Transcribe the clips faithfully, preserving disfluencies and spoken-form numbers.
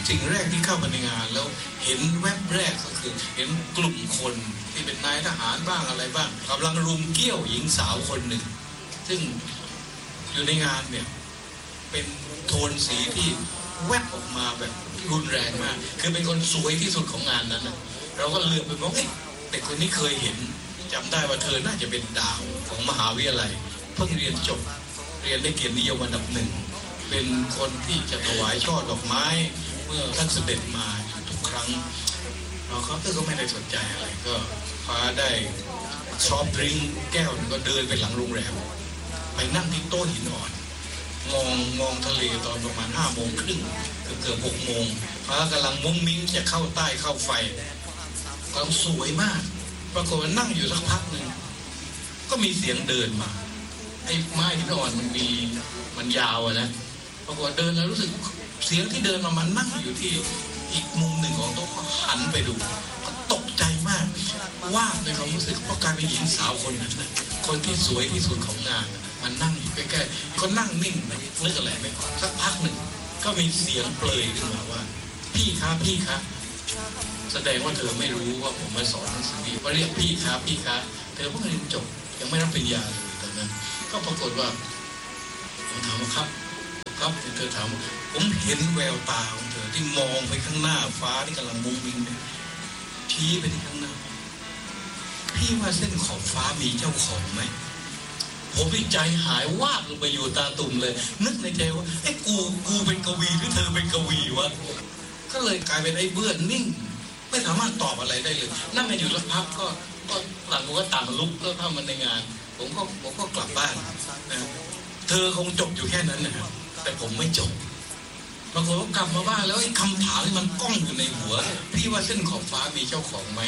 สิ่งแรกที่เข้ามาในงานแล้วเห็นแวบแรกก็คือเห็นกลุ่มคนที่เป็นนายทหารบ้างอะไรบ้างกำลังรุมเกี้ยวหญิงสาวคนหนึ่งซึ่งอยู่ในงานเนี่ยเป็นโทนสีที่แวบออกมาแบบรุนแรงมากคือเป็นคนสวยที่สุดของงานนั้นนะเราก็เลือกไปมองเอ๊ะเด็กคนนี้เคยเห็นจำได้ว่าเธอน่าจะเป็นดาวของมหาวิทยาลัยเพิ่งเรียนจบเรียนได้เกียรตินิยมอันดับหนึ่งเป็นคนที่จะถวายช่อดอกไม้เมื่อท่านเสด็จมาทุกครั้งเราเขาก็ไม่ได้สนใจอะไรก็พาได้ซอฟต์ดริงก์แก้วก็เดินไปหลังโรงแรมไปนั่งที่โต๊ะหินอ่อนมองมองทะเลตอนประมาณห้าโมงครึ่งเกือบหกโมงฟ้ากำลังมุ้งมิ้งจะเข้าใต้เข้าไฟกำลังสวยมากปรากฏว่านั่งอยู่สักพักหนึ่งก็มีเสียงเดินมาไอ้ไม้หินอ่อนมันมีมันยาวอะนะปรากฏเดินแล้วรู้สึกเสียงที่เดินมามันนั่งอยู่ที่อีกมุมหนึ่งของโต๊ะก็หันไปดูก็ตกใจมากว่าในความรู้สึกเพราะการเป็นหญิงสาวคนนั้นนะคนที่สวยที่สุดของงานมันนั่งอยู่ใกล้ๆก็นั่งนิ่งนึกอะไรไม่ออกสักพักหนึ่งก็มีเสียงเปลยขึ้นมาว่าพี่ครับพี่ครับแสดงว่าเธอไม่รู้ว่าผมมาสอนหนังสือดีว่าเรียกพี่ครับพี่ครับเธอเพิ่งเรียนจบยังไม่รับปริญญาเลยตอนนั้นก็ปรากฏว่าผมถามว่าครับครับเธอถามผมเห็นแววตาของเธอที่มองไปข้างหน้าฟ้าที่กำลังมุ้งมิ้งเนี่ยชี้ไปที่ข้างหน้าพี่ว่าเส้นขอบฟ้ามีเจ้าของไหมผมในใจหายวาบลงไปอยู่ตาตุ่มเลยนึกในใจว่าไอ้กูกูเป็นกวีหรือเธอเป็นกวีวะก็เลยกลายเป็นไอ้เบื่อนิ่งไม่สามารถตอบอะไรได้เลยนั่งกันอยู่สักพักก็ก็ต่างคนก็ต่างลุกก็เข้ามาในงานผมก็ผมก็กลับบ้านนะเธอคงจบอยู่แค่นั้นนะครับแต่ผมไม่จบบางคนก็กลับมาบ้านแล้วไอ้คำถามที่มันก้องอยู่ในหัวพี่ว่าเส้นขอบฟ้ามีเจ้าของไหม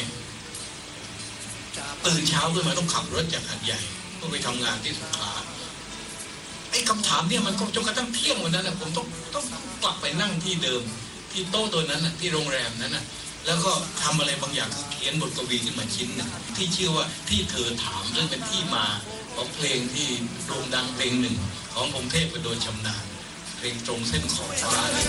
ตื่นเช้าขึ้นมาต้องขับรถจากหาดใหญ่เพื่อไปทำงานที่สงขลาไอ้คำถามเนี่ยมันก็จนกระทั่งเที่ยงวันนั้นนะผมต้องต้องกลับไปนั่งที่เดิมที่โต๊ะตัวนั้นนะที่โรงแรมนั้นนะแล้วก็ทำอะไรบางอย่างคือเขียนบทกวีขึ้นมาชิ้นนึงที่ชื่อว่าที่เธอถามซึ่งเป็นที่มาของเพลงที่โด่งดังเพลงหนึ่งของพงษ์เทพกระโดนชำนาญเพลงตรงเส้นขอบฟ้า